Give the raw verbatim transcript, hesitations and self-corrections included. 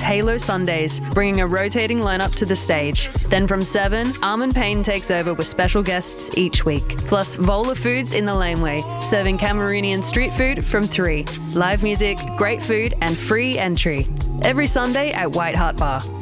Halo Sundays, bringing a rotating lineup to the stage. Then from seven, Armand Payne takes over with special guests each week. Plus, Vola Foods in the Laneway, serving Cameroonian street food from three. Live music, great food, and free entry. Every Sunday at White Hart Bar.